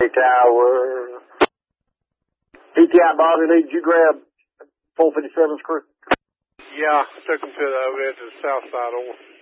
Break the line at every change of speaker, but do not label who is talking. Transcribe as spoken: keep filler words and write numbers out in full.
Tower. P T I Bobby Lee, did you grab four fifty-seven's crew?
Yeah, took them to the over there to the south side over.